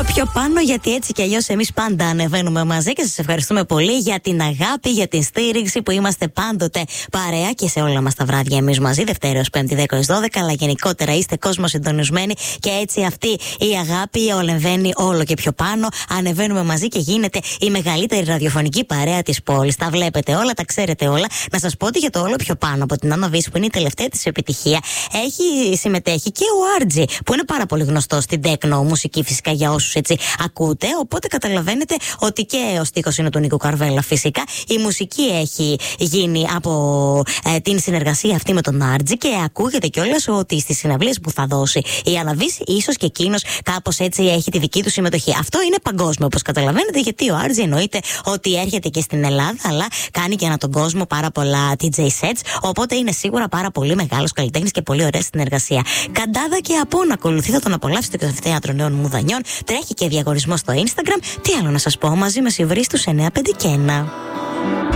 πιο πάνω, γιατί έτσι κι αλλιώς εμείς πάντα ανεβαίνουμε μαζί και σας ευχαριστούμε πολύ για την αγάπη, για την στήριξη που είμαστε πάντοτε παρέα και σε όλα μας τα βράδια εμείς μαζί, Δευτέρα έως Πέμπτη 10 έως 12. Αλλά γενικότερα είστε κόσμο συντονισμένοι και έτσι αυτή η αγάπη ολεμβαίνει όλο και πιο πάνω. Ανεβαίνουμε μαζί και γίνεται η μεγαλύτερη ραδιοφωνική παρέα της πόλης. Τα βλέπετε όλα, τα ξέρετε όλα. Να σας πω ότι για το όλο πιο πάνω από την Άννα Βύση, που είναι η τελευταία της επιτυχία, συμμετέχει και ο Άρτζι, που είναι πάρα πολύ γνωστό στην τέκνο μουσική, φυσικά για όσους έτσι ακούτε. Οπότε καταλαβαίνετε ότι και ο στίχος είναι του Νίκου Καρβέλα, φυσικά. Η μουσική έχει γίνει από την συνεργασία αυτή με τον Άρτζι και ακούγεται κιόλας ότι στις συναυλίες που θα δώσει η Άννα Βύση, ίσως και εκείνος κάπως έτσι έχει τη δική του συμμετοχή. Αυτό είναι παγκόσμιο, όπως καταλαβαίνετε, γιατί ο Άρτζι εννοείται ότι έρχεται και στην Ελλάδα, αλλά κάνει και ανά τον κόσμο πάρα πολλά DJ sets. Οπότε είναι σίγουρα πάρα πολύ μεγάλος καλλιτέχνης και πολύ ωραία συνεργασία. Καντάδα και από να ακολουθεί, θα τον απολαύσετε στο Θέατρο Νέων Μουδανιών. Τρέχει και διαγωνισμό στο Instagram. Τι άλλο να σας πω, μαζί με Σιβρί στους 951.